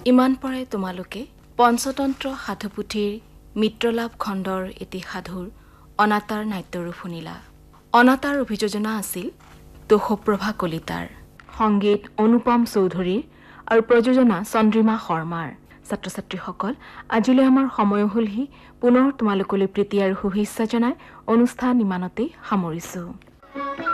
ইমান পৰে তোমালোকে পঞ্চতন্ত্ৰ সাধুপুথিৰ মিত্ৰলাভ খণ্ডৰ এটি সাধুৰ অনাতাঁৰ নাট্যৰূপ শুনিলা। অনাতাঁৰ অভিযোজনা আছিল তোষপ্ৰভা কলিতাৰ, সংগীত অনুপম চৌধুৰীৰ আৰু প্ৰযোজনা চন্দ্ৰিমা শৰ্মাৰ। ছাত্ৰ ছাত্ৰীসকল, আজিলৈ আমাৰ সময় হ'লহি। পুনৰ তোমালোকলৈ প্ৰীতি আৰু শুভেচ্ছা জনাই অনুষ্ঠান ইমানতেই সামৰিছোঁ।